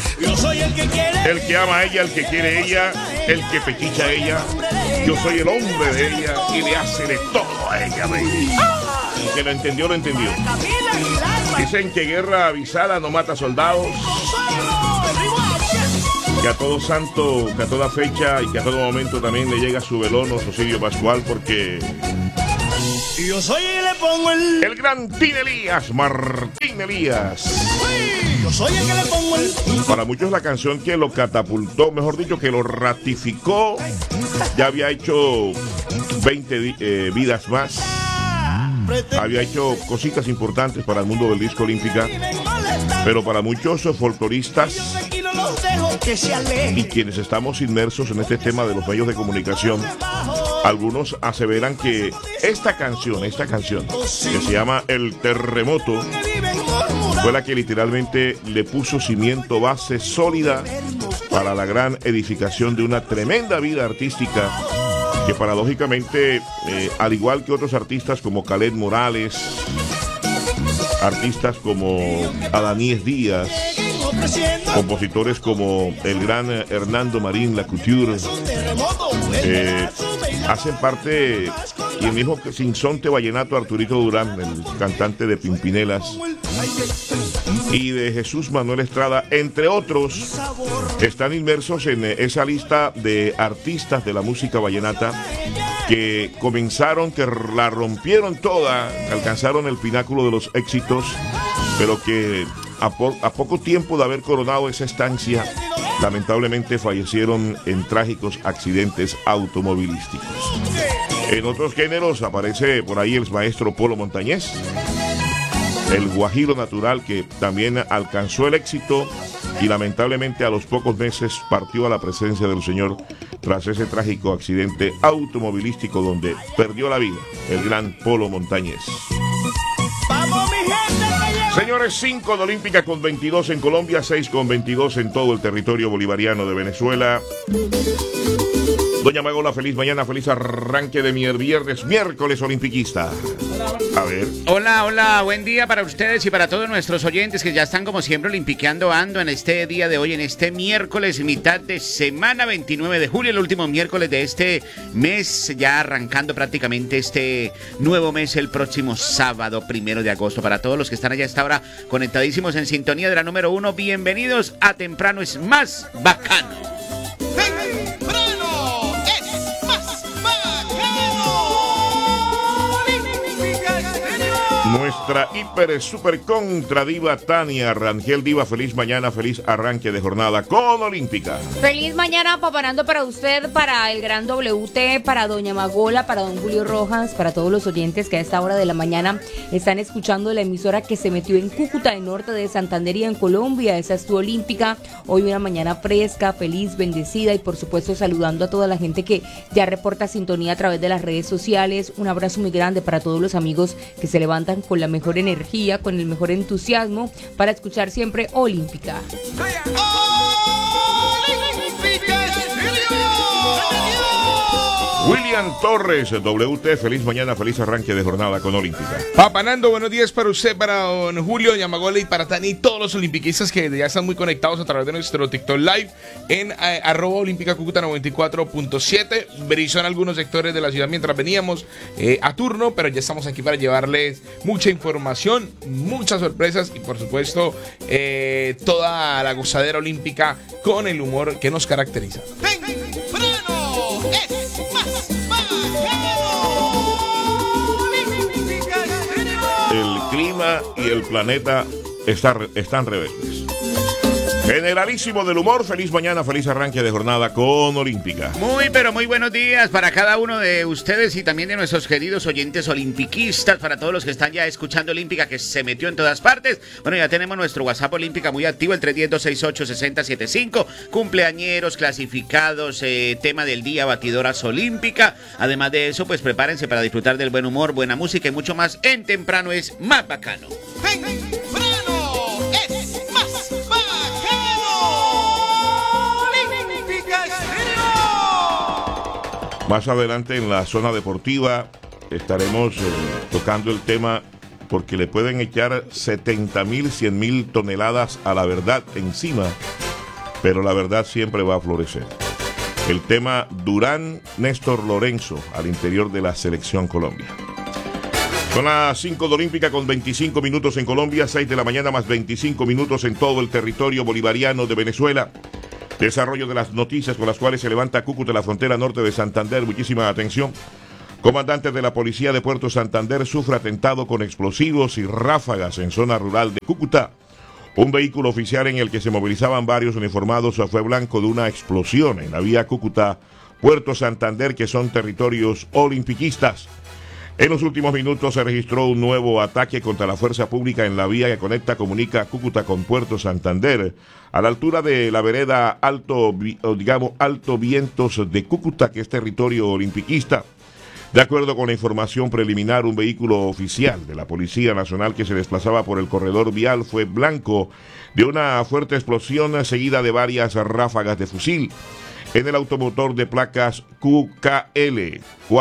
Yo soy el que quiere. El que ama a ella, el que quiere a ella, el que pechicha a ella. Yo soy el hombre de ella y le hace de todo a ella, baby. El que lo entendió, lo entendió. Dicen que guerra avisada no mata soldados. Que a todo santo, que a toda fecha y que a todo momento también le llega su velón o su Cirio Pascual, porque yo soy y le pongo el gran Tin Elías, Martín Elías. Yo soy el que le pongo Para muchos la canción que lo catapultó, mejor dicho, que lo ratificó, ya había hecho 20 vidas más. Había hecho cositas importantes para el mundo del disco olímpica, pero para muchos folcloristas y quienes estamos inmersos en este tema de los medios de comunicación, algunos aseveran que esta canción que se llama El Terremoto fue la que literalmente le puso cimiento, base sólida para la gran edificación de una tremenda vida artística que paradójicamente, al igual que otros artistas como Khaled Morales, artistas como Adaníes Díaz, compositores como el gran Hernando Marín Lacouture, hacen parte, quien dijo que Sinsonte Vallenato, Arturito Durán, el cantante de Pimpinelas, y de Jesús Manuel Estrada, entre otros, están inmersos en esa lista de artistas de la música vallenata que comenzaron, que la rompieron toda, alcanzaron el pináculo de los éxitos, pero que a poco tiempo de haber coronado esa estancia, lamentablemente fallecieron en trágicos accidentes automovilísticos. En otros géneros aparece por ahí el maestro Polo Montañés, el guajiro natural, que también alcanzó el éxito y lamentablemente a los pocos meses partió a la presencia del Señor tras ese trágico accidente automovilístico donde perdió la vida el gran Polo Montañés. Señores, 5 de Olímpica con 22 en Colombia, 6 con 22 en todo el territorio bolivariano de Venezuela. Doña Magola, feliz mañana, feliz arranque de miércoles olimpiquista. A ver. Hola, buen día para ustedes y para todos nuestros oyentes que ya están como siempre olimpiqueando ando en este día de hoy, en este miércoles, mitad de semana, 29 de julio, el último miércoles de este mes, ya arrancando prácticamente este nuevo mes el próximo sábado 1 de agosto. Para todos los que están allá a esta hora conectadísimos en sintonía de la número 1, bienvenidos a Temprano es Más Bacano. Nuestra hiper super contra diva Tania Rangel. Diva, feliz mañana, feliz arranque de jornada con Olímpica. Feliz mañana, papanando para usted, para el gran WT, para Doña Magola, para don Julio Rojas, para todos los oyentes que a esta hora de la mañana están escuchando la emisora que se metió en Cúcuta, el norte de Santander y en Colombia. Esa es tu Olímpica. Hoy una mañana fresca, feliz, bendecida y por supuesto saludando a toda la gente que ya reporta sintonía a través de las redes sociales. Un abrazo muy grande para todos los amigos que se levantan con la mejor energía, con el mejor entusiasmo para escuchar siempre Olímpica. William Torres, WT, feliz mañana, feliz arranque de jornada con Olímpica. Papanando, buenos días para usted, para don Julio Yamagola y para Tani y todos los olimpiquistas que ya están muy conectados a través de nuestro TikTok Live en @Olímpica Cúcuta 94.7. Brizó en algunos sectores de la ciudad mientras veníamos a turno, pero ya estamos aquí para llevarles mucha información, muchas sorpresas y por supuesto toda la gozadera olímpica con el humor que nos caracteriza. El clima y el planeta están rebeldes. Generalísimo del humor, feliz mañana, feliz arranque de jornada con Olímpica. Muy, pero muy buenos días para cada uno de ustedes y también de nuestros queridos oyentes olimpiquistas, para todos los que están ya escuchando Olímpica, que se metió en todas partes. Bueno, ya tenemos nuestro WhatsApp Olímpica muy activo, el 310-268-6075, cumpleañeros, clasificados, tema del día, batidoras Olímpica. Además de eso, pues prepárense para disfrutar del buen humor, buena música y mucho más en Temprano es Más Bacano. Más adelante en la zona deportiva estaremos tocando el tema porque le pueden echar 70,000, 100,000 toneladas a la verdad encima pero la verdad siempre va a florecer. El tema Durán Néstor Lorenzo al interior de la Selección Colombia. Son las 5 de Olímpica con 25 minutos en Colombia, 6 de la mañana más 25 minutos en todo el territorio bolivariano de Venezuela. Desarrollo de las noticias con las cuales se levanta Cúcuta, la frontera norte de Santander. Muchísima atención. Comandante de la Policía de Puerto Santander sufre atentado con explosivos y ráfagas en zona rural de Cúcuta. Un vehículo oficial en el que se movilizaban varios uniformados fue blanco de una explosión en la vía Cúcuta, Puerto Santander, que son territorios olimpiquistas. En los últimos minutos se registró un nuevo ataque contra la fuerza pública en la vía que comunica Cúcuta con Puerto Santander, a la altura de la vereda Alto Vientos de Cúcuta, que es territorio olimpiquista. De acuerdo con la información preliminar, un vehículo oficial de la Policía Nacional que se desplazaba por el corredor vial fue blanco de una fuerte explosión seguida de varias ráfagas de fusil. En el automotor de placas QKL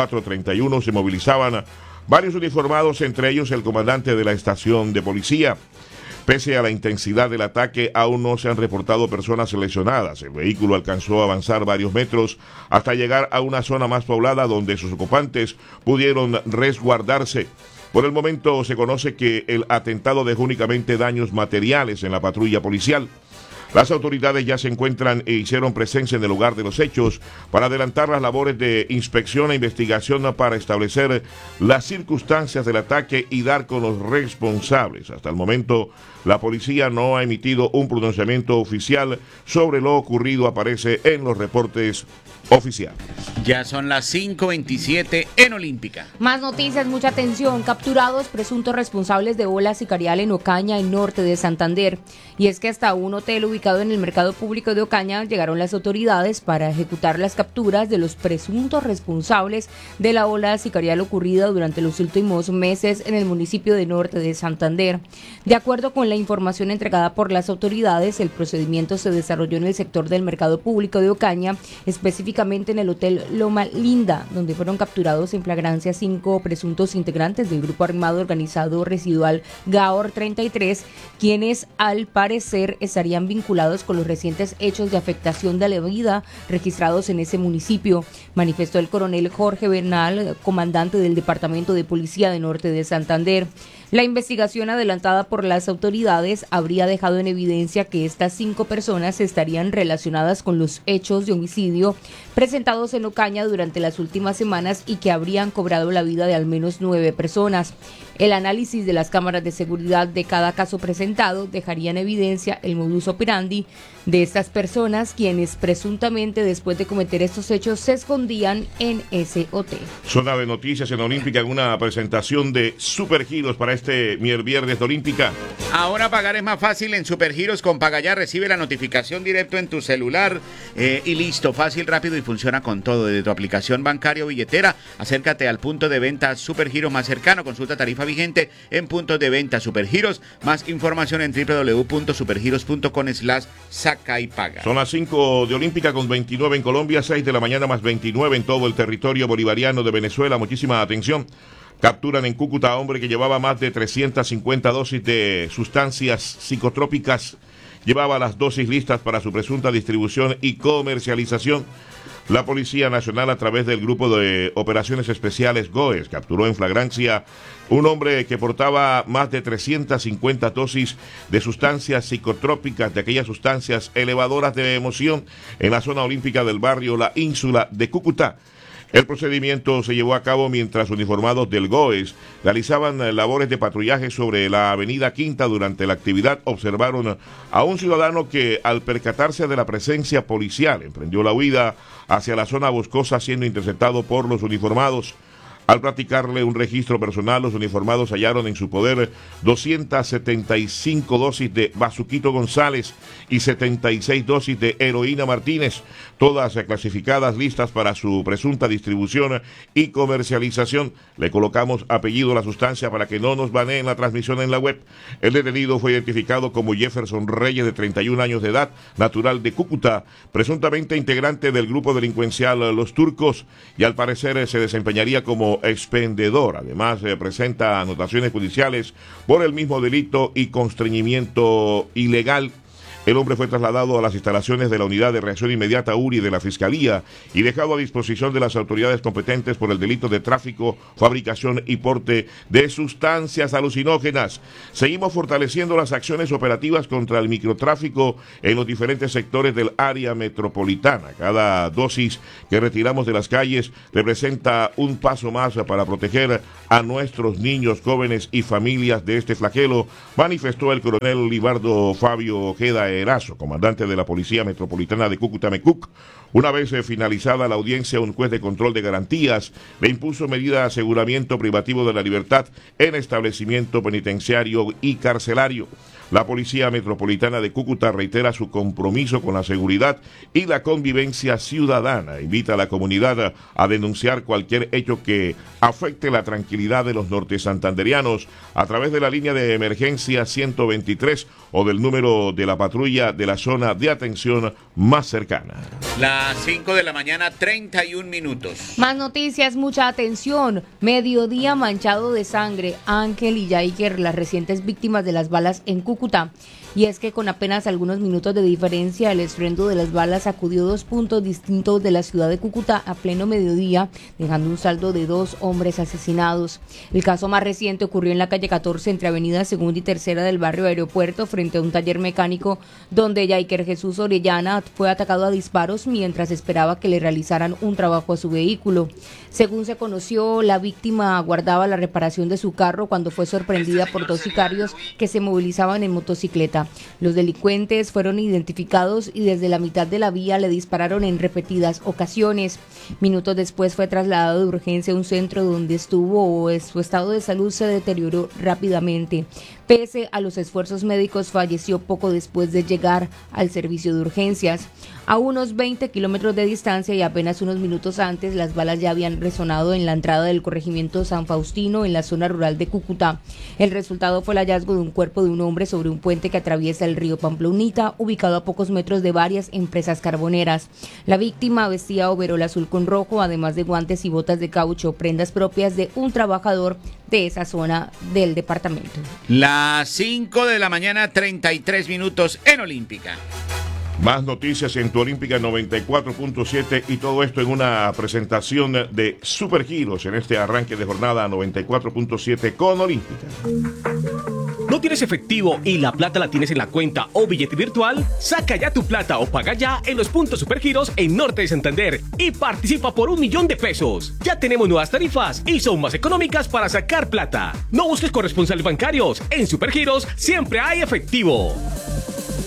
431 se movilizaban varios uniformados, entre ellos el comandante de la estación de policía. Pese a la intensidad del ataque, aún no se han reportado personas lesionadas. El vehículo alcanzó a avanzar varios metros hasta llegar a una zona más poblada donde sus ocupantes pudieron resguardarse. Por el momento se conoce que el atentado dejó únicamente daños materiales en la patrulla policial. Las autoridades ya se encuentran e hicieron presencia en el lugar de los hechos para adelantar las labores de inspección e investigación para establecer las circunstancias del ataque y dar con los responsables. Hasta el momento, la policía no ha emitido un pronunciamiento oficial sobre lo ocurrido, aparece en los reportes oficiales. Ya son las 5:27 en Olímpica. Más noticias, mucha atención. Capturados presuntos responsables de ola sicarial en Ocaña, en norte de Santander. Y es que hasta un hotel ubicado en el mercado público de Ocaña llegaron las autoridades para ejecutar las capturas de los presuntos responsables de la ola sicarial ocurrida durante los últimos meses en el municipio de norte de Santander. De acuerdo con la información entregada por las autoridades, el procedimiento se desarrolló en el sector del mercado público de Ocaña, específicamente en el hotel Loma Linda, donde fueron capturados en flagrancia 5 presuntos integrantes del grupo armado organizado residual Gaor 33, quienes al parecer estarían vinculados con los recientes hechos de afectación de la vida registrados en ese municipio, manifestó el coronel Jorge Bernal, comandante del Departamento de Policía de Norte de Santander. La investigación adelantada por las autoridades habría dejado en evidencia que estas 5 personas estarían relacionadas con los hechos de homicidio presentados en Ocaña durante las últimas semanas y que habrían cobrado la vida de al menos 9 personas. El análisis de las cámaras de seguridad de cada caso presentado dejaría en evidencia el modus operandi de estas personas, quienes presuntamente después de cometer estos hechos se escondían en ese hotel. Zona de noticias en Olímpica, en una presentación de Supergiros para este viernes de Olímpica. Ahora pagar es más fácil en Supergiros. Con Pagaya recibe la notificación directo en tu celular y listo, fácil, rápido y funciona con todo. Desde tu aplicación bancaria o billetera, acércate al punto de venta Supergiros más cercano, consulta tarifa vigente en puntos de venta Supergiros. Más información en www.supergiros.com/saca y paga. Son las 5 de Olímpica con 29 en Colombia, 6 de la mañana más 29 en todo el territorio bolivariano de Venezuela. Muchísima atención. Capturan en Cúcuta a hombre que llevaba más de 350 dosis de sustancias psicotrópicas. Llevaba las dosis listas para su presunta distribución y comercialización. La Policía Nacional, a través del Grupo de Operaciones Especiales GOES, capturó en flagrancia un hombre que portaba más de 350 dosis de sustancias psicotrópicas, de aquellas sustancias elevadoras de emoción, en la zona olímpica del barrio La Ínsula de Cúcuta. El procedimiento se llevó a cabo mientras uniformados del GOES realizaban labores de patrullaje sobre la avenida Quinta. Durante la actividad observaron a un ciudadano que, al percatarse de la presencia policial, emprendió la huida hacia la zona boscosa, siendo interceptado por los uniformados. Al practicarle un registro personal, los uniformados hallaron en su poder 275 dosis de Bazuquito González y 76 dosis de heroína Martínez, todas clasificadas, listas para su presunta distribución y comercialización. Le colocamos apellido a la sustancia para que no nos baneen la transmisión en la web. El detenido fue identificado como Jefferson Reyes, de 31 años de edad, natural de Cúcuta, presuntamente integrante del grupo delincuencial Los Turcos, y al parecer se desempeñaría como expendedor. Además, presenta anotaciones judiciales por el mismo delito y constreñimiento ilegal. El hombre fue trasladado a las instalaciones de la Unidad de Reacción Inmediata URI de la Fiscalía y dejado a disposición de las autoridades competentes por el delito de tráfico, fabricación y porte de sustancias alucinógenas. Seguimos fortaleciendo las acciones operativas contra el microtráfico en los diferentes sectores del área metropolitana. Cada dosis que retiramos de las calles representa un paso más para proteger a nuestros niños, jóvenes y familias de este flagelo, manifestó el coronel Libardo Fabio Ojeda Erazo, comandante de la Policía Metropolitana de Cúcuta, MECUC. Una vez finalizada la audiencia, un juez de control de garantías le impuso medida de aseguramiento privativo de la libertad en establecimiento penitenciario y carcelario. La Policía Metropolitana de Cúcuta reitera su compromiso con la seguridad y la convivencia ciudadana. Invita a la comunidad a denunciar cualquier hecho que afecte la tranquilidad de los nortesantanderianos a través de la línea de emergencia 123 o del número de la patrulla de la zona de atención más cercana. Las 5 de la mañana, 31 minutos. Más noticias, mucha atención. Mediodía manchado de sangre. Ángel y Yaiker, las recientes víctimas de las balas en Cúcuta. Y es que con apenas algunos minutos de diferencia, el estruendo de las balas sacudió 2 puntos distintos de la ciudad de Cúcuta a pleno mediodía, dejando un saldo de 2 hombres asesinados. El caso más reciente ocurrió en la calle 14, entre Avenida 2ª y 3ª del barrio Aeropuerto, frente a un taller mecánico, donde Yaiker Jesús Orellana fue atacado a disparos mientras esperaba que le realizaran un trabajo a su vehículo. Según se conoció, la víctima aguardaba la reparación de su carro cuando fue sorprendida por 2 sicarios que se movilizaban en motocicleta. Los delincuentes fueron identificados y desde la mitad de la vía le dispararon en repetidas ocasiones. Minutos después fue trasladado de urgencia a un centro donde estuvo su estado de salud se deterioró rápidamente. Pese a los esfuerzos médicos, falleció poco después de llegar al servicio de urgencias. A unos 20 kilómetros de distancia y apenas unos minutos antes, las balas ya habían resonado en la entrada del corregimiento San Faustino, en la zona rural de Cúcuta. El resultado fue el hallazgo de un cuerpo de un hombre sobre un puente que atraviesa el río Pamplonita, ubicado a pocos metros de varias empresas carboneras. La víctima vestía overol azul con rojo, además de guantes y botas de caucho, prendas propias de un trabajador de esa zona del departamento. Las 5 de la mañana, 33 minutos en Olímpica. Más noticias en tu Olímpica 94.7 y todo esto en una presentación de Supergiros en este arranque de jornada 94.7 con Olímpica. ¿No tienes efectivo y la plata la tienes en la cuenta o billete virtual? Saca ya tu plata o paga ya en los puntos Supergiros en Norte de Santander y participa por 1 millón de pesos. Ya tenemos nuevas tarifas y son más económicas para sacar plata. No busques corresponsales bancarios. En Supergiros siempre hay efectivo.